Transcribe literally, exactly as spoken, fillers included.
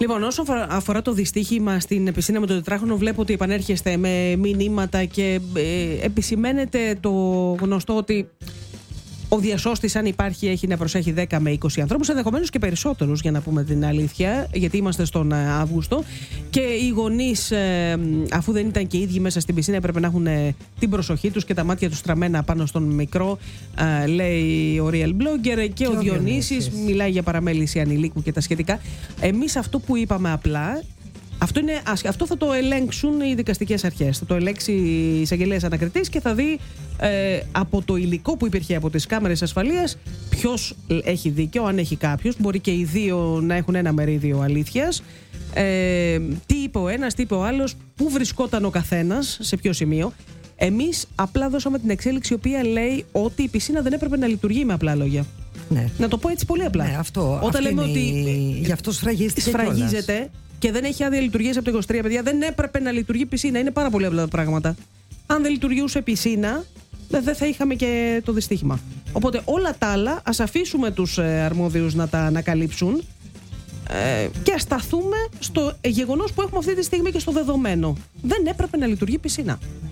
Λοιπόν, όσο αφορά το δυστύχημα στην πισίνα με το τετράχρονο, βλέπω ότι επανέρχεστε με μηνύματα και ε, επισημαίνεται το γνωστό ότι ο διασώστης, αν υπάρχει, έχει να προσέχει δέκα με είκοσι ανθρώπους, ενδεχομένως και περισσότερους, για να πούμε την αλήθεια, γιατί είμαστε στον Αύγουστο. Και οι γονείς, ε, αφού δεν ήταν και οι ίδιοι μέσα στην πισίνα, έπρεπε να έχουν ε, την προσοχή τους και τα μάτια τους στραμμένα πάνω στον μικρό, ε, λέει ο Real Blogger. Και, και ο Διονύσης μιλάει για παραμέληση ανηλίκου και τα σχετικά. Εμείς αυτό που είπαμε απλά. Αυτό, είναι, αυτό θα το ελέγξουν οι δικαστικές αρχές. Θα το ελέγξει η εισαγγελέας ανακριτής και θα δει ε, από το υλικό που υπήρχε από τις κάμερες ασφαλείας ποιος έχει δίκιο, αν έχει κάποιος. Μπορεί και οι δύο να έχουν ένα μερίδιο αλήθειας. Ε, τι είπε ο ένας, τι είπε ο άλλος, πού βρισκόταν ο καθένας, σε ποιο σημείο. Εμείς απλά δώσαμε την εξέλιξη, η οποία λέει ότι η πισίνα δεν έπρεπε να λειτουργεί, με απλά λόγια. Ναι. Να το πω έτσι πολύ απλά. Ναι, αυτό, Όταν λέμε ότι η... γι' αυτό σφραγίστηκε σφραγίζεται κιόλας. Και δεν έχει άδεια λειτουργίας από το είκοσι τρία, παιδιά, δεν έπρεπε να λειτουργεί πισίνα. Είναι πάρα πολύ απλά τα πράγματα. Αν δεν λειτουργούσε πισίνα, δεν θα είχαμε και το δυστύχημα. Οπότε όλα τα άλλα ας αφήσουμε τους αρμόδιους να τα ανακαλύψουν ε, και ας σταθούμε στο γεγονός που έχουμε αυτή τη στιγμή και στο δεδομένο. Δεν έπρεπε να λειτουργεί πισίνα.